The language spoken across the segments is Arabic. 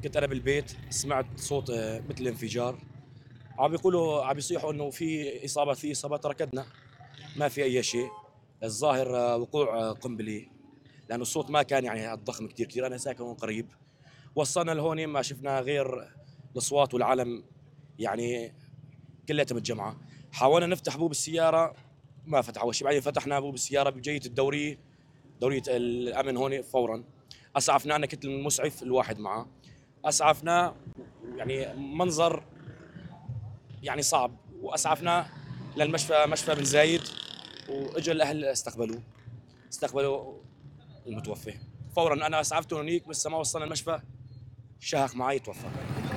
كنت انا بالبيت سمعت صوت مثل انفجار. عم بيقولوا عم بيصيحوا انه في اصابات ركضنا. ما في اي شيء. الظاهر وقوع قنبله. لانه الصوت ما كان يعني الضخم كثير كثير. انا ساكن هون قريب. وصلنا لهون ما شفنا غير الاصوات والعلم يعني كلها متجمعه. حاولنا نفتح بوب السياره ما فتح اول شيء. بعدين فتحنا بوب السياره بجيه دوريه الامن هون فورا. اسعفنا. انا كنت المسعف الواحد معه. اسعفنا يعني منظر يعني صعب. واسعفنا للمشفى مشفى بن زايد. واجى الاهل استقبلوا المتوفى فورا. انا اسعفته هنيك بس ما وصلنا المشفى شهق معي توفى.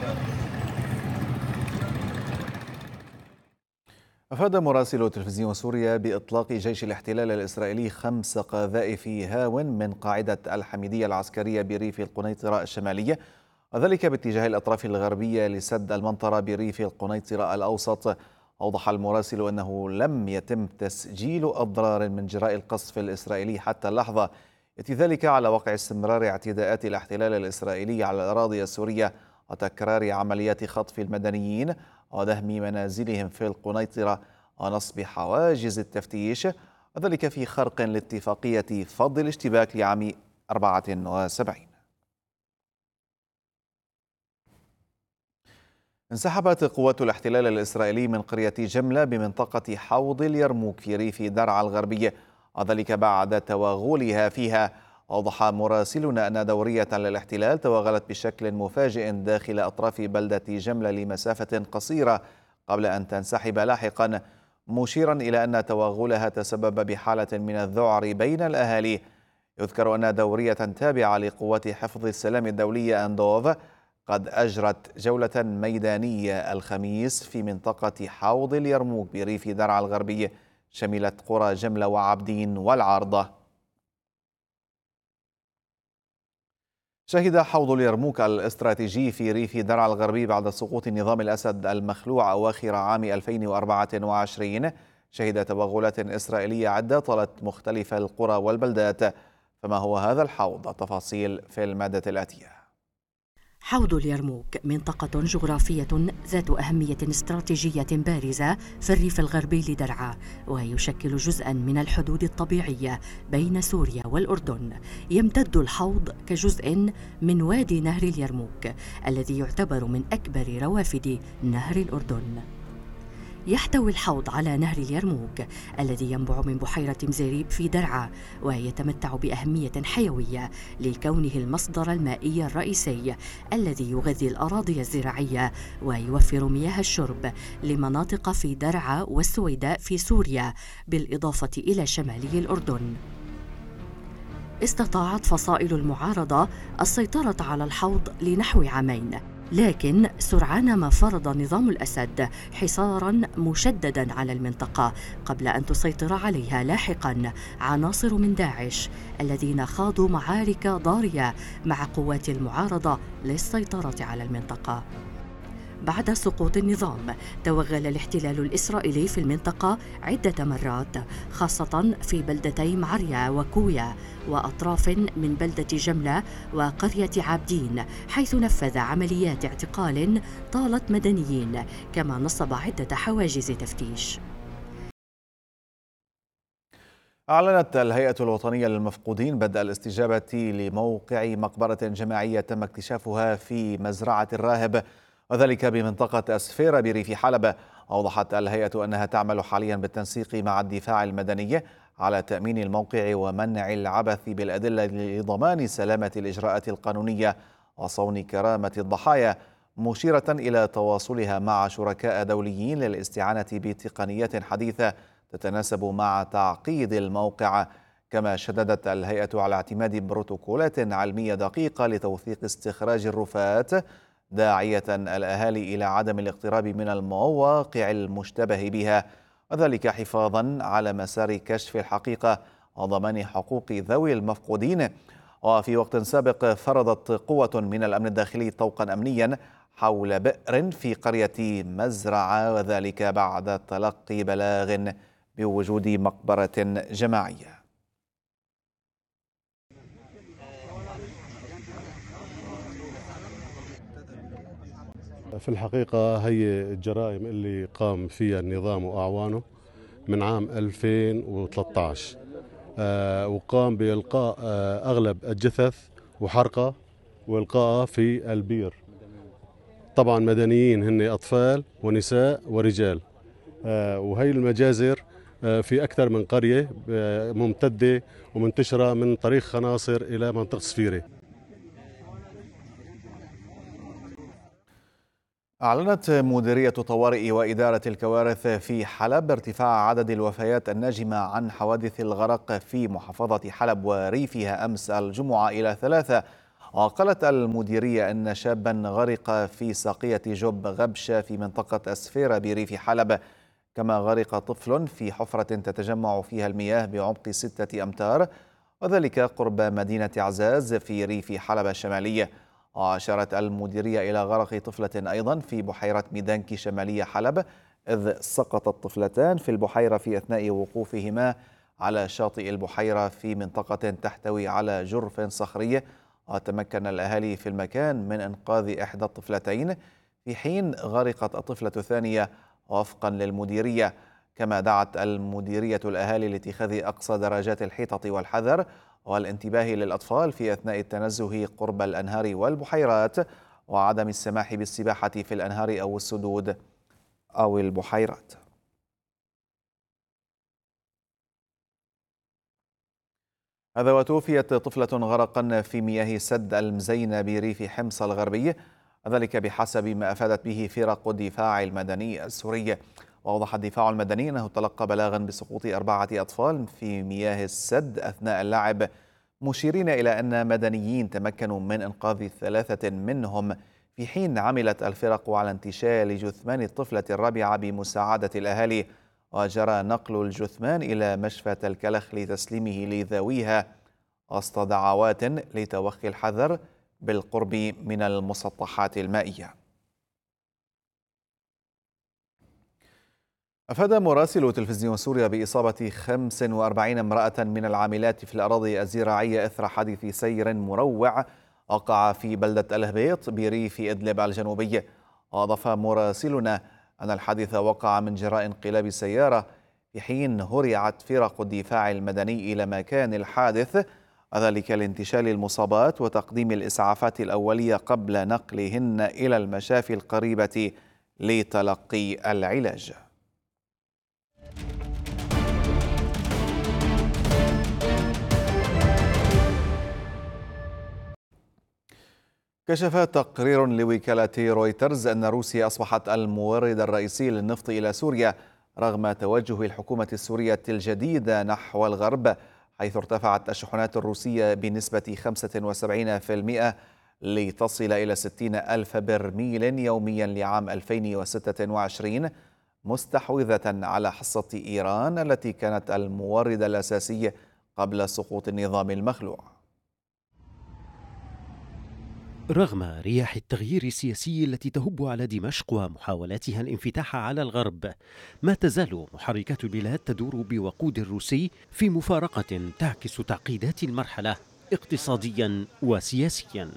أفاد مراسل تلفزيون سوريا بإطلاق جيش الاحتلال الإسرائيلي 5 قذائف هاون من قاعدة الحميدية العسكرية بريف القنيطرة الشمالية، وذلك باتجاه الأطراف الغربية لسد المنطرة بريف القنيطرة الأوسط. أوضح المراسل أنه لم يتم تسجيل أضرار من جراء القصف الإسرائيلي حتى اللحظة، يأتي ذلك على وقع استمرار اعتداءات الاحتلال الإسرائيلي على الأراضي السورية وتكرار عمليات خطف المدنيين ودهم منازلهم في القنيطرة ونصب حواجز التفتيش، وذلك في خرق لاتفاقية فض الاشتباك لعام 74. انسحبت قوات الاحتلال الإسرائيلي من قرية جملة بمنطقة حوض اليرموك في ريف درعا الغربي، وذلك بعد توغلها فيها. أوضح مراسلنا أن دورية للاحتلال توغلت بشكل مفاجئ داخل أطراف بلدة جملة لمسافة قصيرة قبل أن تنسحب لاحقا، مشيرا إلى أن توغلها تسبب بحالة من الذعر بين الأهالي. يذكر أن دورية تابعة لقوات حفظ السلام الدولية أندوف قد أجرت جولة ميدانية الخميس في منطقة حوض اليرموك بريف درعا الغربي، شملت قرى جملة وعبدين والعارضة. شهد حوض اليرموك الاستراتيجي في ريف درعا الغربي بعد سقوط نظام الأسد المخلوع أواخر عام 2024 شهد توغلات إسرائيلية عدة طالت مختلف القرى والبلدات. فما هو هذا الحوض؟ التفاصيل في المادة الآتية. حوض اليرموك منطقة جغرافية ذات أهمية استراتيجية بارزة في الريف الغربي لدرعا، ويشكل جزءاً من الحدود الطبيعية بين سوريا والأردن. يمتد الحوض كجزء من وادي نهر اليرموك الذي يعتبر من أكبر روافد نهر الأردن. يحتوي الحوض على نهر اليرموك الذي ينبع من بحيرة مزيريب في درعا، ويتمتع بأهمية حيوية لكونه المصدر المائي الرئيسي الذي يغذي الأراضي الزراعية ويوفر مياه الشرب لمناطق في درعا والسويداء في سوريا، بالإضافة إلى شمالي الأردن. استطاعت فصائل المعارضة السيطرة على الحوض لنحو عامين، لكن سرعان ما فرض نظام الأسد حصاراً مشدداً على المنطقة قبل أن تسيطر عليها لاحقاً عناصر من داعش الذين خاضوا معارك ضارية مع قوات المعارضة للسيطرة على المنطقة. بعد سقوط النظام توغل الاحتلال الإسرائيلي في المنطقة عدة مرات، خاصة في بلدتي معريا وكويا وأطراف من بلدة جملة وقرية عابدين، حيث نفذ عمليات اعتقال طالت مدنيين، كما نصب عدة حواجز تفتيش. أعلنت الهيئة الوطنية للمفقودين بدء الاستجابة لموقع مقبرة جماعية تم اكتشافها في مزرعة الراهب، وذلك بمنطقة أسفيرة بريف حلب. أوضحت الهيئة أنها تعمل حاليا بالتنسيق مع الدفاع المدني على تأمين الموقع ومنع العبث بالأدلة لضمان سلامة الإجراءات القانونية وصون كرامة الضحايا، مشيرة إلى تواصلها مع شركاء دوليين للاستعانة بتقنيات حديثة تتناسب مع تعقيد الموقع. كما شددت الهيئة على اعتماد بروتوكولات علمية دقيقة لتوثيق استخراج الرفات، داعية الأهالي إلى عدم الاقتراب من المواقع المشتبه بها، وذلك حفاظا على مسار كشف الحقيقة وضمان حقوق ذوي المفقودين. وفي وقت سابق فرضت قوة من الأمن الداخلي طوقا أمنيا حول بئر في قرية مزرعة، وذلك بعد تلقي بلاغ بوجود مقبرة جماعية. في الحقيقة هي الجرائم اللي قام فيها النظام وأعوانه من عام 2013، وقام بإلقاء أغلب الجثث وحرقها وإلقائها في البير. طبعا مدنيين هن أطفال ونساء ورجال، وهي المجازر في أكثر من قرية ممتدة ومنتشرة من طريق خناصر إلى منطقة صفيرة. أعلنت مديرية طوارئ وإدارة الكوارث في حلب ارتفاع عدد الوفيات الناجمة عن حوادث الغرق في محافظة حلب وريفها أمس الجمعة إلى 3. وقالت المديرية أن شابا غرق في ساقية جب غبشة في منطقة أسفيرة بريف حلب، كما غرق طفل في حفرة تتجمع فيها المياه بعمق 6 أمتار، وذلك قرب مدينة عزاز في ريف حلب الشمالية. وأشارت المديرية إلى غرق طفلة أيضا في بحيرة ميدانكي شمالية حلب، إذ سقط الطفلتان في البحيرة في أثناء وقوفهما على شاطئ البحيرة في منطقة تحتوي على جرف صخري. وتمكن الأهالي في المكان من إنقاذ إحدى الطفلتين في حين غرقت الطفلة الثانية وفقا للمديرية. كما دعت المديرية الأهالي لاتخاذ أقصى درجات الحيطة والحذر والانتباه للأطفال في أثناء التنزه قرب الأنهار والبحيرات، وعدم السماح بالسباحة في الأنهار أو السدود أو البحيرات. هذا وتوفيت طفلة غرقا في مياه سد المزينة بريف حمص الغربي، ذلك بحسب ما أفادت به فرق الدفاع المدني السوري. وأوضح الدفاع المدني أنه تلقى بلاغا بسقوط 4 أطفال في مياه السد أثناء اللعب، مشيرين إلى أن مدنيين تمكنوا من إنقاذ 3 منهم، في حين عملت الفرق على انتشال جثمان الطفلة الرابعة بمساعدة الأهالي، وجرى نقل الجثمان إلى مشفى الكلخ لتسليمه لذويها وسط دعوات لتوخي الحذر بالقرب من المسطحات المائية. أفاد مراسل تلفزيون سوريا بإصابة 45 امرأة من العاملات في الأراضي الزراعية إثر حادث سير مروع وقع في بلدة الهبيط بريف إدلب الجنوبي. وأضاف مراسلنا أن الحادث وقع من جراء انقلاب سيارة، في حين هرعت فرق الدفاع المدني إلى مكان الحادث، وذلك لانتشال المصابات وتقديم الإسعافات الأولية قبل نقلهن إلى المشافي القريبة لتلقي العلاج. كشف تقرير لوكالة رويترز أن روسيا أصبحت المورد الرئيسي للنفط إلى سوريا رغم توجه الحكومة السورية الجديدة نحو الغرب، حيث ارتفعت الشحنات الروسية بنسبة 75% لتصل إلى 60 ألف برميل يوميا لعام 2026، مستحوذة على حصة إيران التي كانت المورد الأساسي قبل سقوط النظام المخلوع. رغم رياح التغيير السياسي التي تهب على دمشق ومحاولاتها الانفتاح على الغرب، ما تزال محركات البلاد تدور بوقود الروسي في مفارقة تعكس تعقيدات المرحلة اقتصاديا وسياسيا.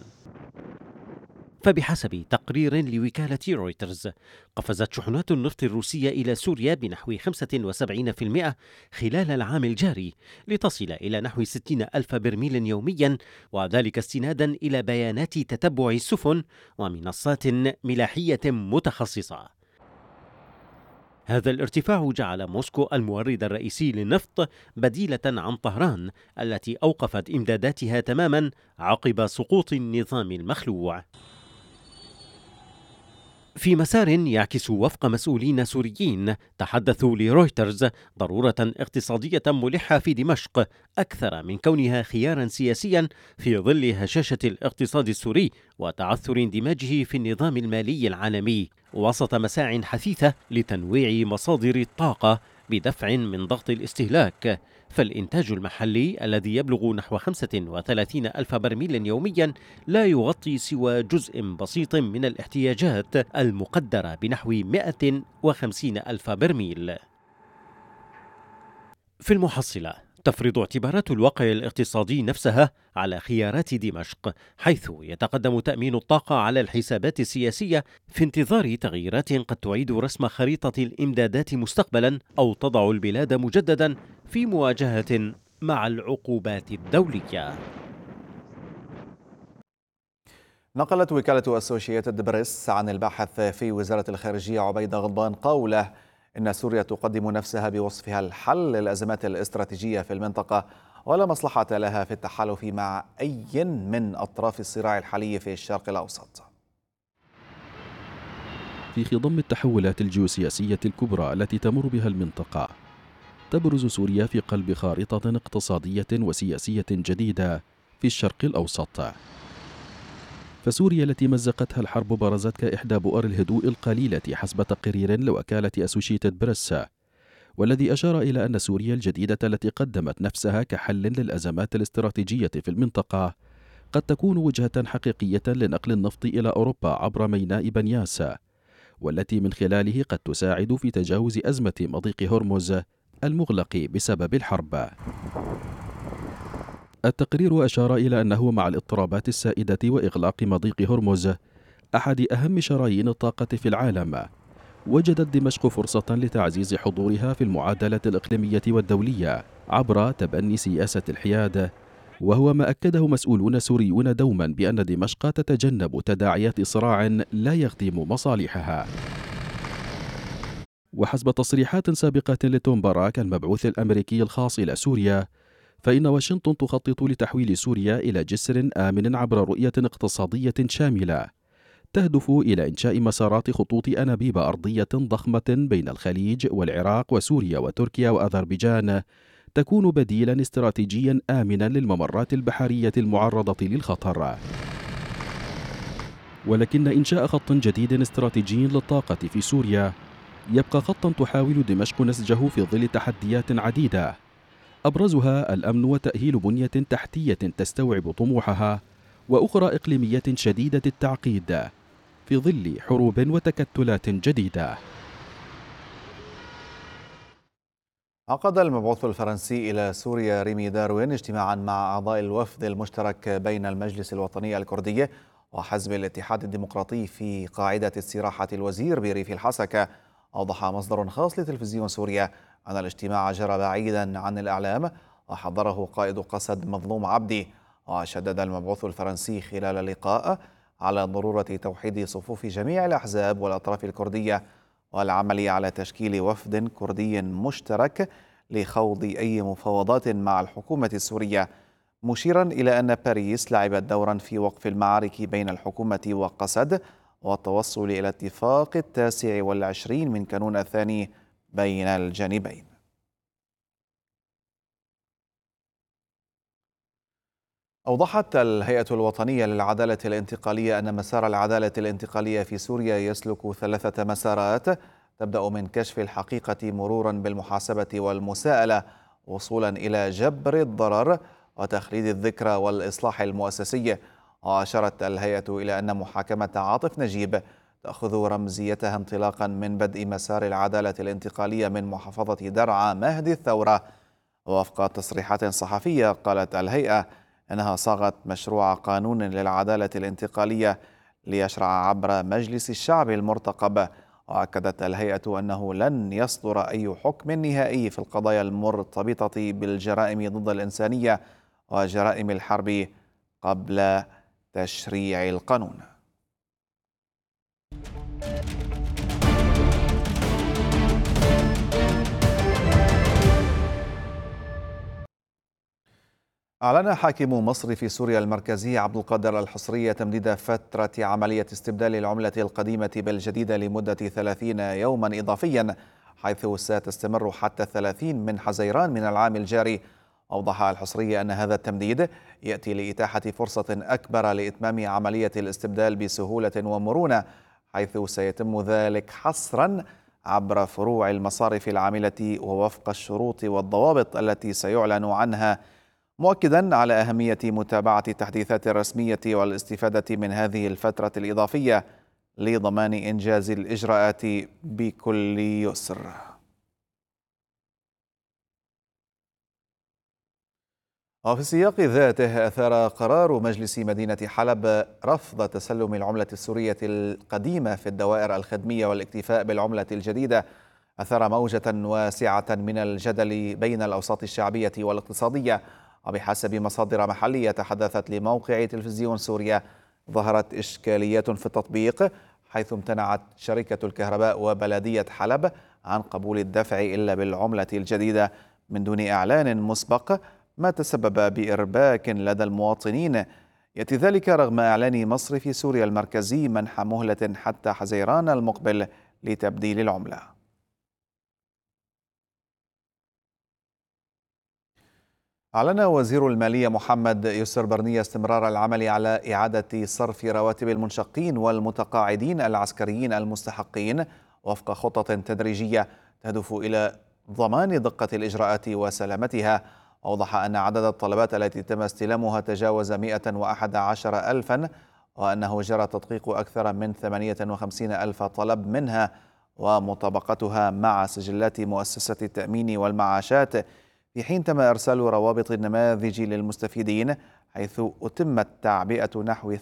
فبحسب تقرير لوكالة رويترز، قفزت شحنات النفط الروسية إلى سوريا بنحو 75% خلال العام الجاري لتصل إلى نحو 60 ألف برميل يوميا، وذلك استنادا إلى بيانات تتبع السفن ومنصات ملاحية متخصصة. هذا الارتفاع جعل موسكو المورد الرئيسي للنفط بديلة عن طهران التي أوقفت إمداداتها تماما عقب سقوط النظام المخلوع. في مسار يعكس وفق مسؤولين سوريين تحدثوا لرويترز ضرورة اقتصادية ملحة في دمشق أكثر من كونها خيارا سياسيا في ظل هشاشة الاقتصاد السوري وتعثر اندماجه في النظام المالي العالمي، وسط مساع حثيثة لتنويع مصادر الطاقة بدفع من ضغط الاستهلاك. فالإنتاج المحلي الذي يبلغ نحو 35 ألف برميل يوميا لا يغطي سوى جزء بسيط من الاحتياجات المقدرة بنحو 150 ألف برميل. في المحصلة تفرض اعتبارات الواقع الاقتصادي نفسها على خيارات دمشق، حيث يتقدم تأمين الطاقة على الحسابات السياسية في انتظار تغييرات قد تعيد رسم خريطة الإمدادات مستقبلا أو تضع البلاد مجددا في مواجهة مع العقوبات الدولية. نقلت وكالة أسوشيتد بريس عن الباحث في وزارة الخارجية عبيد غضبان قوله إن سوريا تقدم نفسها بوصفها الحل للأزمات الاستراتيجية في المنطقة، ولا مصلحة لها في التحالف مع أي من أطراف الصراع الحالي في الشرق الأوسط. في خضم التحولات الجيوسياسية الكبرى التي تمر بها المنطقة، تبرز سوريا في قلب خارطة اقتصادية وسياسية جديدة في الشرق الأوسط. فسوريا التي مزقتها الحرب برزت كإحدى بؤر الهدوء القليلة حسب تقرير لوكالة أسوشيتد بريس، والذي أشار إلى أن سوريا الجديدة التي قدمت نفسها كحل للأزمات الاستراتيجية في المنطقة قد تكون وجهة حقيقية لنقل النفط إلى أوروبا عبر ميناء بنياس، والتي من خلاله قد تساعد في تجاوز أزمة مضيق هرمز المغلق بسبب الحرب. التقرير أشار إلى أنه مع الاضطرابات السائدة وإغلاق مضيق هرمز أحد أهم شرايين الطاقة في العالم، وجدت دمشق فرصة لتعزيز حضورها في المعادلة الإقليمية والدولية عبر تبني سياسة الحياد، وهو ما أكده مسؤولون سوريون دوما بأن دمشق تتجنب تداعيات صراع لا يخدم مصالحها. وحسب تصريحات سابقة لتوم باراك المبعوث الأمريكي الخاص إلى سوريا، فإن واشنطن تخطط لتحويل سوريا إلى جسر آمن عبر رؤية اقتصادية شاملة تهدف إلى إنشاء مسارات خطوط أنابيب أرضية ضخمة بين الخليج والعراق وسوريا وتركيا وأذربيجان، تكون بديلا استراتيجيا آمنا للممرات البحرية المعرضة للخطر. ولكن إنشاء خط جديد استراتيجي للطاقة في سوريا يبقى خطا تحاول دمشق نسجه في ظل تحديات عديدة، أبرزها الأمن وتأهيل بنية تحتية تستوعب طموحها، وأخرى إقليمية شديدة التعقيد في ظل حروب وتكتلات جديدة. عقد المبعوث الفرنسي إلى سوريا ريمي داروين اجتماعا مع أعضاء الوفد المشترك بين المجلس الوطني الكردي وحزب الاتحاد الديمقراطي في قاعدة استراحة الوزير بريف الحسكة. أوضح مصدر خاص لتلفزيون سوريا أن الاجتماع جرى بعيدا عن الإعلام وحضره قائد قسد مظلوم عبدي. وشدد المبعوث الفرنسي خلال اللقاء على ضرورة توحيد صفوف جميع الأحزاب والأطراف الكردية والعمل على تشكيل وفد كردي مشترك لخوض أي مفاوضات مع الحكومة السورية، مشيرا إلى أن باريس لعبت دورا في وقف المعارك بين الحكومة وقسد والتوصل إلى اتفاق 29 من كانون الثاني بين الجانبين. أوضحت الهيئة الوطنية للعدالة الانتقالية أن مسار العدالة الانتقالية في سوريا يسلك 3 مسارات، تبدأ من كشف الحقيقة مرورا بالمحاسبة والمساءلة وصولا إلى جبر الضرر وتخليد الذكرى والإصلاح المؤسسي. وأشارت الهيئة إلى أن محاكمة عاطف نجيب تأخذ رمزيتها انطلاقا من بدء مسار العدالة الانتقالية من محافظة درعا مهد الثورة. ووفق تصريحات صحفية قالت الهيئة أنها صاغت مشروع قانون للعدالة الانتقالية ليشرع عبر مجلس الشعب المرتقب. وأكدت الهيئة أنه لن يصدر أي حكم نهائي في القضايا المرتبطة بالجرائم ضد الإنسانية وجرائم الحرب قبل تشريع القانون. أعلن حاكم مصر في سوريا المركزي عبد القادر الحصري تمديد فترة عملية استبدال العملة القديمة بالجديدة لمدة 30 يوما إضافيا، حيث ستستمر حتى 30 من حزيران من العام الجاري. أوضح الحصري أن هذا التمديد يأتي لإتاحة فرصة أكبر لإتمام عملية الاستبدال بسهولة ومرونة، حيث سيتم ذلك حصرا عبر فروع المصارف العاملة ووفق الشروط والضوابط التي سيعلن عنها، مؤكدا على أهمية متابعة التحديثات الرسمية والاستفادة من هذه الفترة الإضافية لضمان إنجاز الإجراءات بكل يسر. وفي السياق ذاته أثار قرار مجلس مدينة حلب رفض تسلم العملة السورية القديمة في الدوائر الخدمية والاكتفاء بالعملة الجديدة أثار موجة واسعة من الجدل بين الأوساط الشعبية والاقتصادية. وبحسب مصادر محلية تحدثت لموقع تلفزيون سوريا، ظهرت إشكاليات في التطبيق، حيث امتنعت شركة الكهرباء وبلدية حلب عن قبول الدفع إلا بالعملة الجديدة من دون إعلان مسبق، ما تسبب بإرباك لدى المواطنين. يأتي ذلك رغم إعلان مصرف سوريا المركزي منح مهلة حتى حزيران المقبل لتبديل العملة. أعلن وزير المالية محمد يسر برنية استمرار العمل على إعادة صرف رواتب المنشقين والمتقاعدين العسكريين المستحقين وفق خطة تدريجية تهدف إلى ضمان دقة الإجراءات وسلامتها. أوضح أن عدد الطلبات التي تم استلامها تجاوز 111 ألفا، وأنه جرى تدقيق أكثر من 58 ألف طلب منها ومطابقتها مع سجلات مؤسسة التأمين والمعاشات، في حين تم إرسال روابط النماذج للمستفيدين، حيث أتمت تعبئة نحو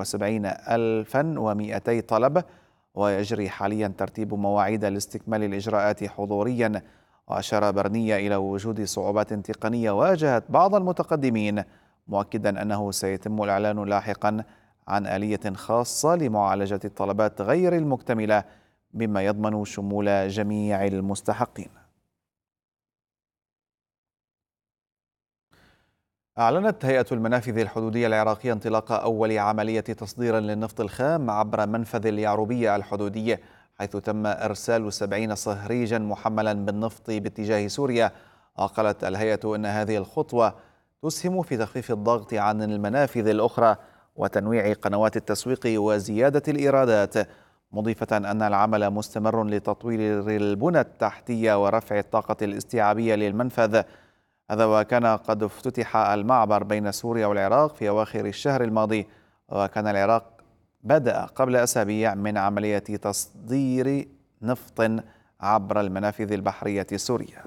72,200 طلب، ويجري حاليا ترتيب مواعيد لاستكمال الإجراءات حضوريا. وأشار برنية إلى وجود صعوبات تقنية واجهت بعض المتقدمين، مؤكدا أنه سيتم الإعلان لاحقا عن آلية خاصة لمعالجة الطلبات غير المكتملة، مما يضمن شمول جميع المستحقين. أعلنت هيئة المنافذ الحدودية العراقية انطلاق أول عملية تصدير للنفط الخام عبر منفذ اليعروبية الحدودي، حيث تم إرسال 70 صهريجا محملا بالنفط باتجاه سوريا. وقالت الهيئة أن هذه الخطوة تسهم في تخفيف الضغط عن المنافذ الأخرى وتنويع قنوات التسويق وزيادة الإيرادات، مضيفة أن العمل مستمر لتطوير البنى التحتية ورفع الطاقة الاستيعابية للمنفذ. هذا وكان قد افتتح المعبر بين سوريا والعراق في أواخر الشهر الماضي، وكان العراق بدأ قبل أسابيع من عملية تصدير نفط عبر المنافذ البحرية السورية.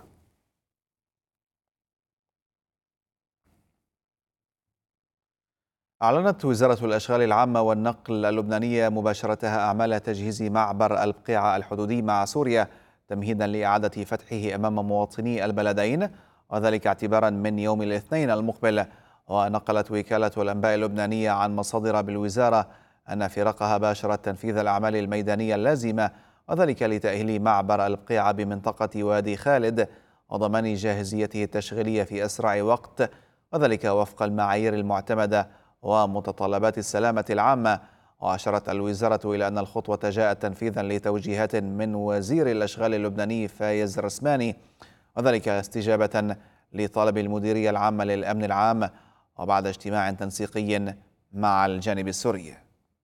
أعلنت وزارة الأشغال العامة والنقل اللبنانية مباشرتها أعمال تجهيز معبر البقيعة الحدودي مع سوريا تمهيدا لإعادة فتحه أمام مواطني البلدين، وذلك اعتبارا من يوم الاثنين المقبل. ونقلت وكالة الأنباء اللبنانية عن مصادر بالوزارة أن فرقها باشرت تنفيذ الأعمال الميدانية اللازمة، وذلك لتأهيل معبر البقيعة بمنطقة وادي خالد وضمان جاهزيته التشغيلية في أسرع وقت، وذلك وفق المعايير المعتمدة ومتطلبات السلامة العامة. وأشارت الوزارة إلى أن الخطوة جاءت تنفيذا لتوجيهات من وزير الأشغال اللبناني فايز رسماني، وذلك استجابة لطلب المديرية العامة للأمن العام وبعد اجتماع تنسيقي مع الجانب السوري.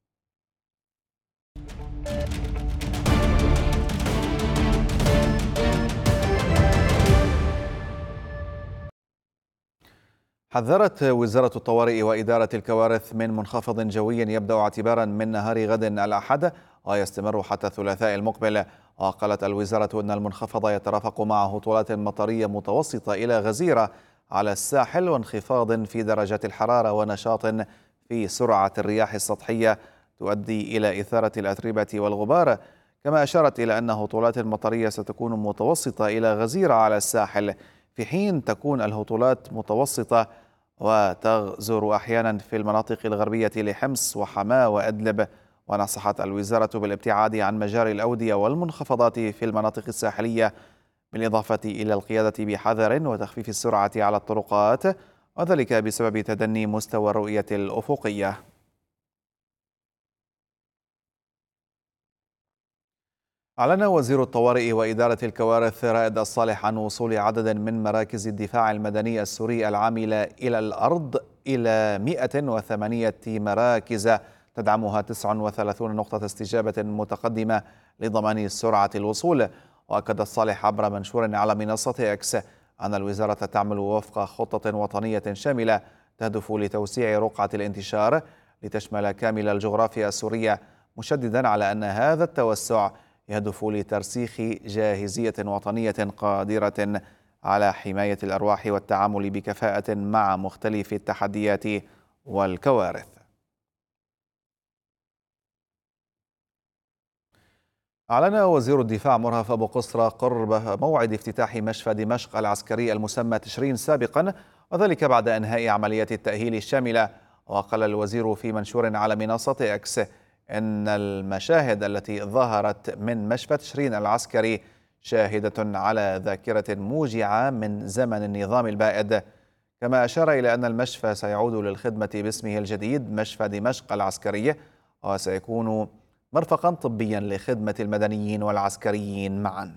حذرت وزارة الطوارئ وإدارة الكوارث من منخفض جوي يبدأ اعتبارا من نهار غد الأحد ويستمر حتى الثلاثاء المقبل. وقالت الوزارة أن المنخفض يترافق مع هطولات مطرية متوسطة إلى غزيرة على الساحل، وانخفاض في درجات الحرارة، ونشاط في سرعة الرياح السطحية تؤدي إلى إثارة الأتربة والغبار. كما أشارت إلى أن هطولات المطرية ستكون متوسطة إلى غزيرة على الساحل، في حين تكون الهطولات متوسطة وتغزر أحيانا في المناطق الغربية لحمص وحماة وأدلب. ونصحت الوزارة بالابتعاد عن مجاري الأودية والمنخفضات في المناطق الساحلية، بالإضافة إلى القيادة بحذر وتخفيف السرعة على الطرقات، وذلك بسبب تدني مستوى الرؤية الأفقية. أعلن وزير الطوارئ وإدارة الكوارث رائد الصالح عن وصول عدد من مراكز الدفاع المدني السوري العاملة إلى الأرض إلى 108 مراكز تدعمها 39 نقطة استجابة متقدمة لضمان سرعة الوصول. وأكد الصالح عبر منشور على منصة إكس أن الوزارة تعمل وفق خطة وطنية شاملة تهدف لتوسيع رقعة الانتشار لتشمل كامل الجغرافيا السورية، مشددا على أن هذا التوسع يهدف لترسيخ جاهزية وطنية قادرة على حماية الأرواح والتعامل بكفاءة مع مختلف التحديات والكوارث. أعلن وزير الدفاع مرهف أبو قصرة قرب موعد افتتاح مشفى دمشق العسكري المسمى تشرين سابقا، وذلك بعد إنهاء عملية التأهيل الشاملة. وقال الوزير في منشور على منصة إكس إن المشاهد التي ظهرت من مشفى تشرين العسكري شاهدة على ذاكرة موجعة من زمن النظام البائد. كما أشار إلى أن المشفى سيعود للخدمة باسمه الجديد مشفى دمشق العسكري، وسيكون مرفقا طبيا لخدمة المدنيين والعسكريين معا.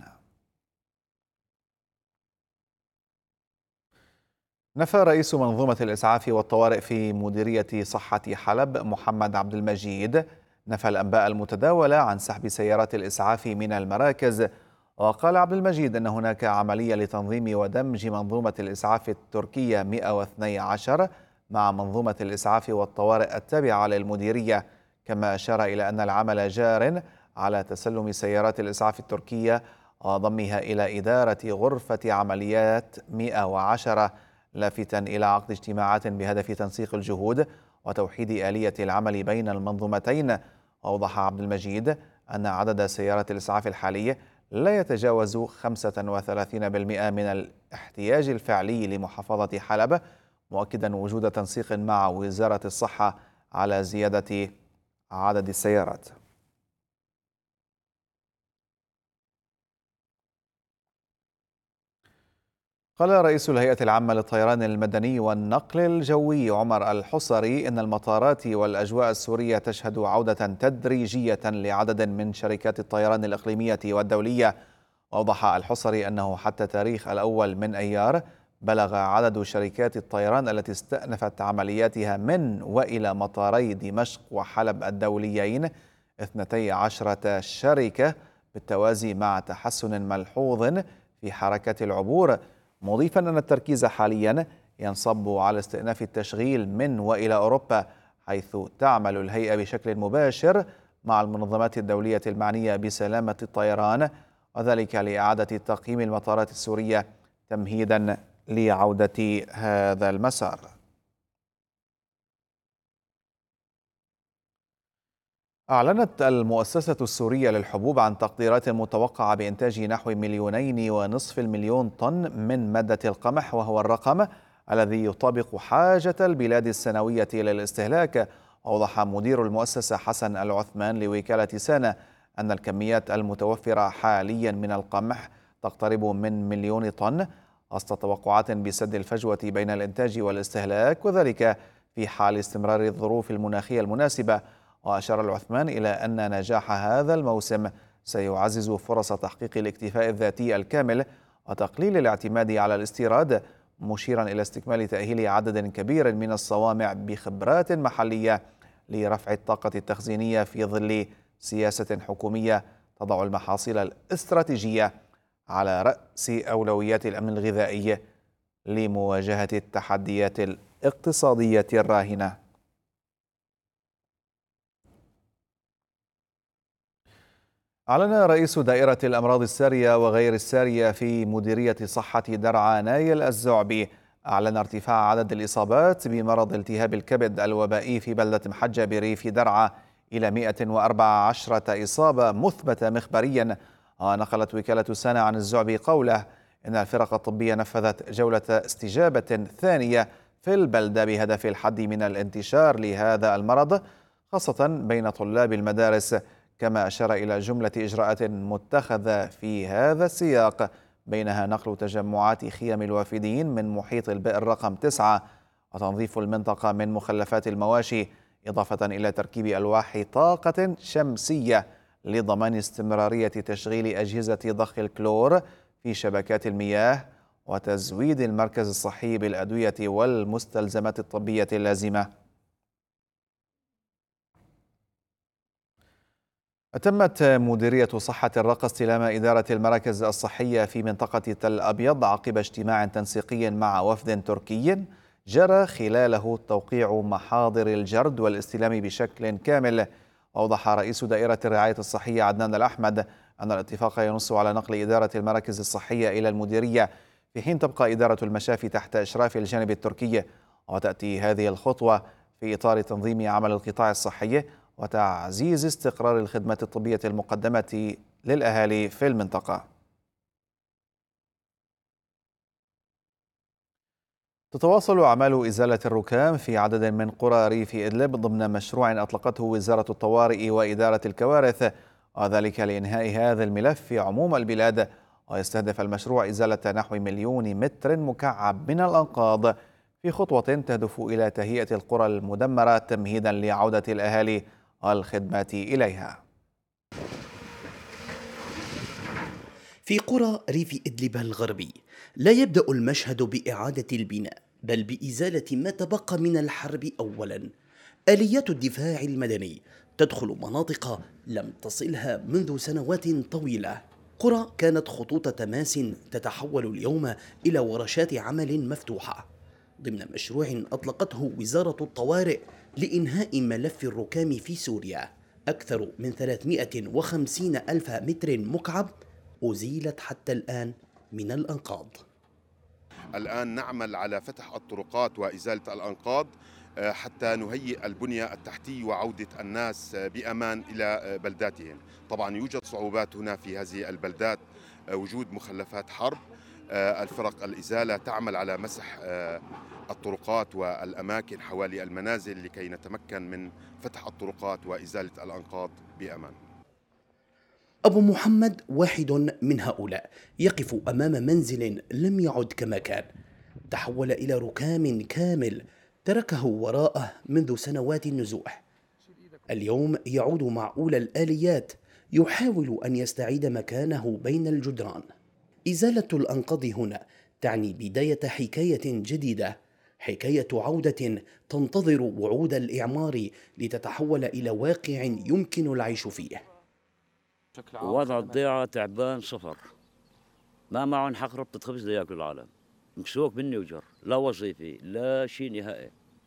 نفى رئيس منظومة الإسعاف والطوارئ في مديرية صحة حلب محمد عبد المجيد نفى الأنباء المتداولة عن سحب سيارات الإسعاف من المراكز. وقال عبد المجيد أن هناك عملية لتنظيم ودمج منظومة الإسعاف التركية 112 مع منظومة الإسعاف والطوارئ التابعة للمديرية. كما أشار إلى أن العمل جار على تسلم سيارات الإسعاف التركية وضمها إلى إدارة غرفة عمليات 110، لافتا إلى عقد اجتماعات بهدف تنسيق الجهود وتوحيد آلية العمل بين المنظومتين. وأوضح عبد المجيد أن عدد سيارات الإسعاف الحالي لا يتجاوز 35% من الاحتياج الفعلي لمحافظة حلب، مؤكدا وجود تنسيق مع وزارة الصحة على زيادة عدد السيارات. قال رئيس الهيئة العامة للطيران المدني والنقل الجوي عمر الحصري إن المطارات والأجواء السورية تشهد عودة تدريجية لعدد من شركات الطيران الإقليمية والدولية. وأوضح الحصري أنه حتى تاريخ 1 من أيار بلغ عدد شركات الطيران التي استأنفت عملياتها من وإلى مطاري دمشق وحلب الدوليين 12 شركة بالتوازي، مع تحسن ملحوظ في حركة العبور، مضيفا أن التركيز حاليا ينصب على استئناف التشغيل من وإلى أوروبا، حيث تعمل الهيئة بشكل مباشر مع المنظمات الدولية المعنية بسلامة الطيران، وذلك لإعادة تقييم المطارات السورية تمهيدا لعودة هذا المسار. أعلنت المؤسسة السورية للحبوب عن تقديرات متوقعة بإنتاج نحو 2.5 مليون طن من مادة القمح، وهو الرقم الذي يطابق حاجة البلاد السنوية للاستهلاك. أوضح مدير المؤسسة حسن العثمان لوكالة سانا أن الكميات المتوفرة حاليا من القمح تقترب من 1,000,000 طن، وسط توقعات بسد الفجوة بين الإنتاج والاستهلاك، وذلك في حال استمرار الظروف المناخية المناسبة. وأشار العثمان إلى أن نجاح هذا الموسم سيعزز فرص تحقيق الاكتفاء الذاتي الكامل وتقليل الاعتماد على الاستيراد، مشيرا إلى استكمال تأهيل عدد كبير من الصوامع بخبرات محلية لرفع الطاقة التخزينية في ظل سياسة حكومية تضع المحاصيل الاستراتيجية على رأس أولويات الأمن الغذائي لمواجهة التحديات الاقتصادية الراهنة. أعلن رئيس دائرة الأمراض السارية وغير السارية في مديرية صحة درعا نايل الزعبي أعلن ارتفاع عدد الإصابات بمرض التهاب الكبد الوبائي في بلدة محجة بريف درعا إلى 114 إصابة مثبتة مخبريا. ونقلت وكالة سانا عن الزعبي قوله إن الفرق الطبية نفذت جولة استجابة ثانية في البلدة بهدف الحد من الانتشار لهذا المرض خاصة بين طلاب المدارس. كما أشار إلى جملة إجراءات متخذة في هذا السياق، بينها نقل تجمعات خيم الوافدين من محيط البئر رقم 9 وتنظيف المنطقة من مخلفات المواشي، إضافة إلى تركيب ألواح طاقة شمسية لضمان استمرارية تشغيل أجهزة ضخ الكلور في شبكات المياه وتزويد المركز الصحي بالأدوية والمستلزمات الطبية اللازمة. أتمت مديرية صحة الرقة استلام إدارة المراكز الصحية في منطقة تل أبيض عقب اجتماع تنسيقي مع وفد تركي جرى خلاله توقيع محاضر الجرد والاستلام بشكل كامل. أوضح رئيس دائرة الرعاية الصحية عدنان الأحمد أن الاتفاق ينص على نقل إدارة المراكز الصحية إلى المديرية في حين تبقى إدارة المشافي تحت إشراف الجانب التركي. وتأتي هذه الخطوة في إطار تنظيم عمل القطاع الصحي وتعزيز استقرار الخدمات الطبية المقدمة للأهالي في المنطقة. تتواصل أعمال إزالة الركام في عدد من قرى ريف إدلب ضمن مشروع أطلقته وزارة الطوارئ وإدارة الكوارث، وذلك لإنهاء هذا الملف في عموم البلاد. ويستهدف المشروع إزالة نحو 1,000,000 متر مكعب من الأنقاض في خطوة تهدف إلى تهيئة القرى المدمرة تمهيدا لعودة الأهالي والخدمات إليها. في قرى ريف إدلب الغربي لا يبدأ المشهد بإعادة البناء، بل بإزالة ما تبقى من الحرب أولا. آليات الدفاع المدني تدخل مناطق لم تصلها منذ سنوات طويلة. قرى كانت خطوط تماس تتحول اليوم إلى ورشات عمل مفتوحة ضمن مشروع أطلقته وزارة الطوارئ لإنهاء ملف الركام في سوريا. أكثر من 350 ألف متر مكعب أزيلت حتى الآن من الأنقاض. الآن نعمل على فتح الطرقات وإزالة الأنقاض حتى نهيئ البنية التحتية وعودة الناس بأمان إلى بلداتهم. طبعا يوجد صعوبات هنا في هذه البلدات، وجود مخلفات حرب. الفرق الإزالة تعمل على مسح الطرقات والأماكن حوالي المنازل لكي نتمكن من فتح الطرقات وإزالة الأنقاض بأمان. أبو محمد واحد من هؤلاء يقف أمام منزل لم يعد كما كان، تحول إلى ركام كامل تركه وراءه منذ سنوات النزوح. اليوم يعود مع أولى الآليات، يحاول أن يستعيد مكانه بين الجدران. إزالة الأنقاض هنا تعني بداية حكاية جديدة، حكاية عودة تنتظر وعود الإعمار لتتحول إلى واقع يمكن العيش فيه. وضع الضيعة تعبان صفر، ما معهم حق ربطة خبز لياكلوا العالم، مكسوك مني وجر، لا وظيفي لا شيء نهائي.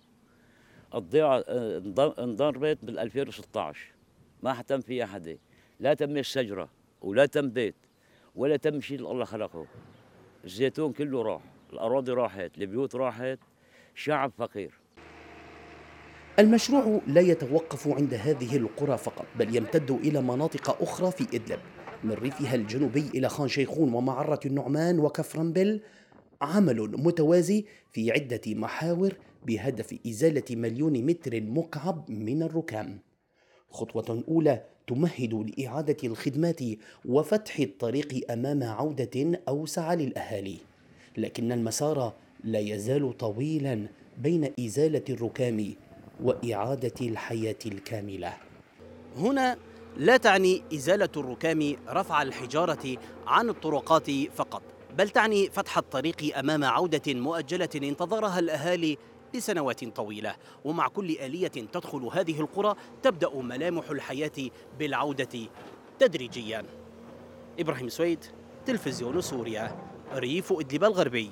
الضيعة انضربت بال 2016 ما حتم فيها حدا، لا تم الشجرة ولا تم بيت ولا تم شيء اللي الله خلقه. الزيتون كله راح، الأراضي راحت، البيوت راحت، شعب فقير. المشروع لا يتوقف عند هذه القرى فقط، بل يمتد إلى مناطق أخرى في إدلب، من ريفها الجنوبي إلى خان شيخون ومعرة النعمان وكفرنبل. عمل متوازي في عدة محاور بهدف إزالة 1,000,000 متر مكعب من الركام. خطوة أولى تمهد لإعادة الخدمات وفتح الطريق أمام عودة أوسع للأهالي، لكن المسار لا يزال طويلا بين إزالة الركام وإعادة الحياة الكاملة. هنا لا تعني إزالة الركام رفع الحجارة عن الطرقات فقط، بل تعني فتح الطريق أمام عودة مؤجلة انتظرها الأهالي لسنوات طويلة. ومع كل آلية تدخل هذه القرى تبدأ ملامح الحياة بالعودة تدريجيا. إبراهيم سويد، تلفزيون سوريا، ريف إدلب الغربي.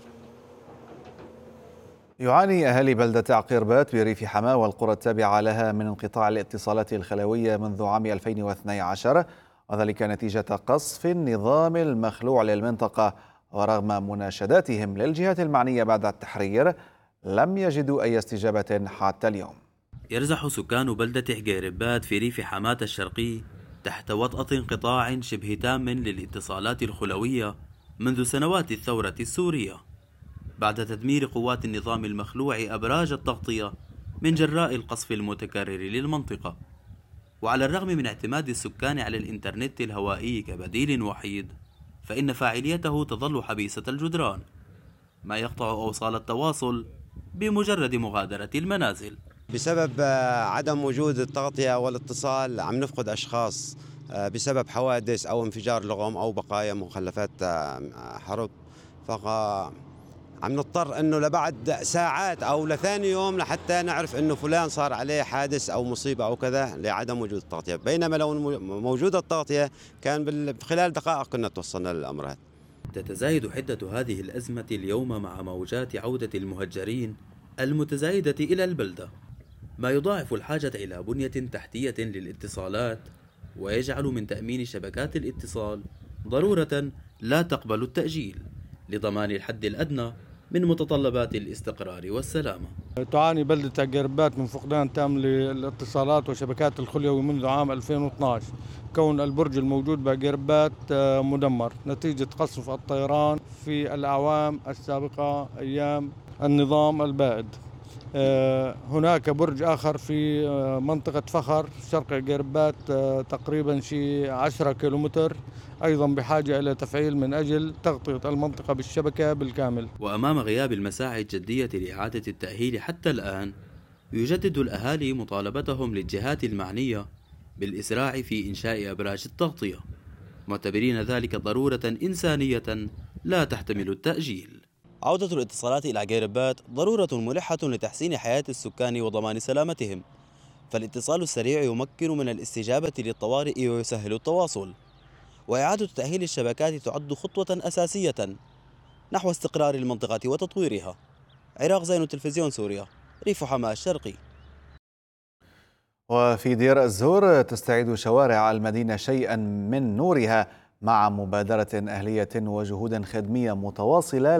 يعاني أهالي بلدة عقيربات بريف حماة والقرى التابعة لها من انقطاع الاتصالات الخلوية منذ عام 2012، وذلك نتيجة قصف النظام المخلوع للمنطقة. ورغم مناشداتهم للجهات المعنية بعد التحرير لم يجدوا أي استجابة حتى اليوم. يرزح سكان بلدة عقيربات في ريف حماة الشرقي تحت وطأة انقطاع شبه تام للاتصالات الخلوية منذ سنوات الثورة السورية، بعد تدمير قوات النظام المخلوع أبراج التغطية من جراء القصف المتكرر للمنطقة. وعلى الرغم من اعتماد السكان على الإنترنت الهوائي كبديل وحيد، فإن فاعليته تظل حبيسة الجدران، ما يقطع أوصال التواصل بمجرد مغادرة المنازل. بسبب عدم وجود التغطية والاتصال عم نفقد أشخاص بسبب حوادث أو انفجار لغم أو بقايا مخلفات حرب، عم نضطر انه لبعد ساعات او لثاني يوم لحتى نعرف انه فلان صار عليه حادث او مصيبه او كذا لعدم وجود التغطيه، بينما لو موجوده التغطيه كان خلال دقائق كنا توصلنا للامر هذا. تتزايد حده هذه الازمه اليوم مع موجات عوده المهجرين المتزايده الى البلده، ما يضاعف الحاجه الى بنيه تحتيه للاتصالات، ويجعل من تامين شبكات الاتصال ضروره لا تقبل التاجيل، لضمان الحد الأدنى من متطلبات الاستقرار والسلامة. تعاني بلدة عقيربات من فقدان تام للاتصالات وشبكات الخليوي منذ عام 2012، كون البرج الموجود بعقيربات مدمر نتيجة قصف الطيران في الأعوام السابقة أيام النظام البائد. هناك برج آخر في منطقة فخر شرق عقيربات تقريبا شي 10 كيلومتر، أيضا بحاجة إلى تفعيل من أجل تغطية المنطقة بالشبكة بالكامل. وأمام غياب المساعي الجدية لإعادة التأهيل حتى الآن، يجدد الأهالي مطالبتهم للجهات المعنية بالإسراع في إنشاء أبراج التغطية، معتبرين ذلك ضرورة إنسانية لا تحتمل التأجيل. عودة الاتصالات إلى عقيربات ضرورة ملحة لتحسين حياة السكان وضمان سلامتهم، فالاتصال السريع يمكن من الاستجابة للطوارئ ويسهل التواصل، وإعادة تأهيل الشبكات تعد خطوة أساسية نحو استقرار المنطقة وتطويرها. عراق زين، تلفزيون سوريا، ريف حماة الشرقي. وفي دير الزور تستعيد شوارع المدينة شيئا من نورها مع مبادرة أهلية وجهود خدمية متواصلة